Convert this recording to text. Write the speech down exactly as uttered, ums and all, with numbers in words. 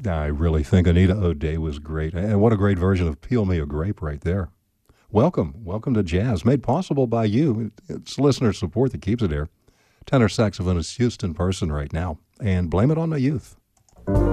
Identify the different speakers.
Speaker 1: I really think Anita O'Day was great. And what a great version of Peel Me a Grape right there. Welcome. Welcome to Jazz, made possible by you. It's listener support that keeps it here. Tenor saxophonist Houston Person right now. And Blame It on My Youth.